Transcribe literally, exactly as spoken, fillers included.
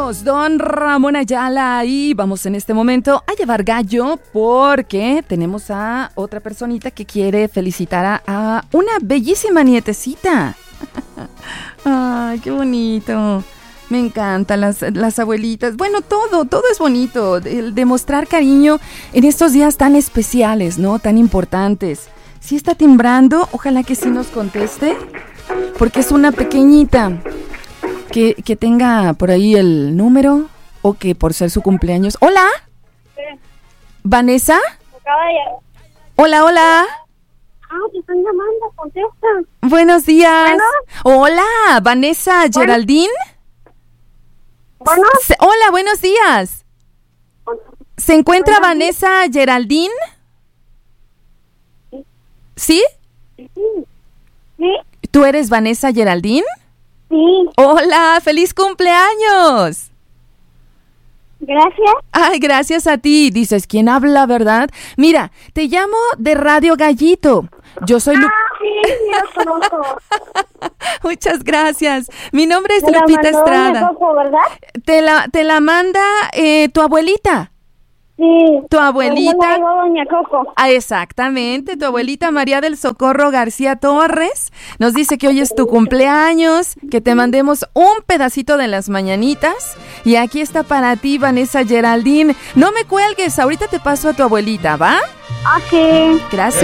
cumpleaños, don Ramón Ayala. Y vamos en este momento a llevar gallo porque tenemos a otra personita que quiere felicitar a, a una bellísima nietecita. Ay, qué bonito. Me encantan las, las abuelitas. Bueno, todo, todo es bonito. El demostrar cariño en estos días tan especiales, ¿no? Tan importantes. Si está timbrando, ojalá que sí nos conteste, porque es una pequeñita. Que, que tenga por ahí el número o que por ser su cumpleaños. ¿Hola? Sí. ¿Vanessa? Acaba de... Hola, hola. Ah, te están llamando, contesta. Buenos días. ¿Bueno? Hola, Vanessa Geraldine. ¿Bueno? Se- hola, buenos días. ¿Se encuentra Buenos Vanessa Geraldine? ¿Sí? Sí. ¿Sí? ¿Tú eres Vanessa Geraldine? Sí. Hola, feliz cumpleaños. Gracias. Ay, gracias a ti. Dices, ¿quién habla, verdad? Mira, te llamo de Radio Gallito. Yo soy Lu... Ah, sí, sí, lo conozco. Muchas gracias. Mi nombre es Me la Lupita mandó Estrada. doña Coco, ¿verdad? Te la, te la manda eh, tu abuelita. Sí. Tu abuelita. Me la llevó doña Coco. Ah, exactamente, tu abuelita María del Socorro García Torres nos dice que hoy es tu cumpleaños, que te mandemos un pedacito de las mañanitas y aquí está para ti, Vanessa Geraldine. No me cuelgues, ahorita te paso a tu abuelita, ¿va? Ok. Gracias.